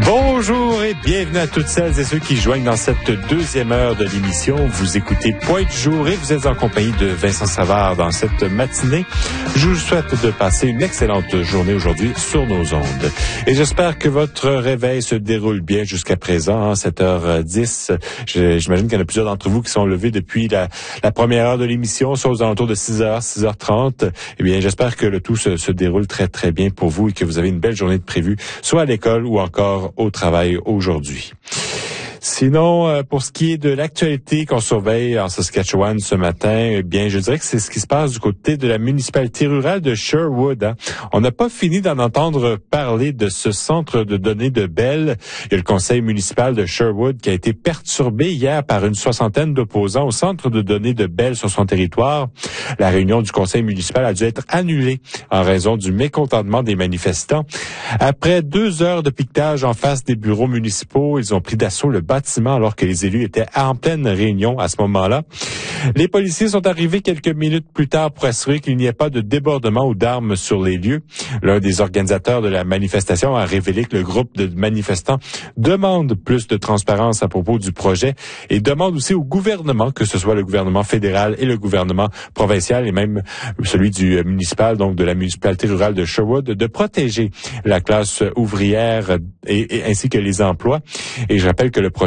Bonjour et bienvenue à toutes celles et ceux qui joignent dans cette deuxième heure de l'émission. Vous écoutez Point du jour et vous êtes en compagnie de Vincent Savard dans cette matinée. Je vous souhaite de passer une excellente journée aujourd'hui sur nos ondes. Et j'espère que votre réveil se déroule bien jusqu'à présent, 7h10. J'imagine qu'il y en a plusieurs d'entre vous qui sont levés depuis la première heure de l'émission, soit aux alentours de 6h, 6h30. Eh bien, j'espère que le tout se déroule très, très bien pour vous et que vous avez une belle journée de prévue, soit à l'école ou encore au travail aujourd'hui. Sinon, pour ce qui est de l'actualité qu'on surveille en Saskatchewan ce matin, eh bien, je dirais que c'est ce qui se passe du côté de la municipalité rurale de Sherwood. On n'a pas fini d'en entendre parler de ce centre de données de Bell. Il y a le conseil municipal de Sherwood qui a été perturbé hier par une soixantaine d'opposants au centre de données de Bell sur son territoire. La réunion du conseil municipal a dû être annulée en raison du mécontentement des manifestants. Après 2 heures de piquetage en face des bureaux municipaux, ils ont pris d'assaut le bâtiment alors que les élus étaient en pleine réunion à ce moment-là. Les policiers sont arrivés quelques minutes plus tard pour assurer qu'il n'y ait pas de débordement ou d'armes sur les lieux. L'un des organisateurs de la manifestation a révélé que le groupe de manifestants demande plus de transparence à propos du projet et demande aussi au gouvernement, que ce soit le gouvernement fédéral et le gouvernement provincial et même celui du municipal, donc de la municipalité rurale de Sherwood, de protéger la classe ouvrière et ainsi que les emplois. Et je rappelle que le projet